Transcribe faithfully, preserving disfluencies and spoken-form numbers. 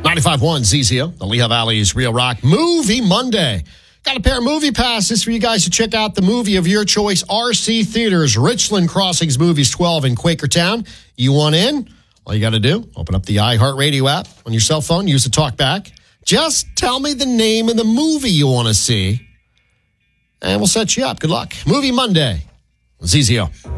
ninety-five point one Z Z O, the Lehigh Valley's Real Rock Movie Monday. Got a pair of movie passes for you guys to check out the movie of your choice, R C Theaters, Richland Crossings Movies twelve in Quakertown. You want in? All you got to do, open up the iHeartRadio app on your cell phone, use the talkback. Just tell me the name of the movie you want to see, and we'll set you up. Good luck. Movie Monday. Z Z O.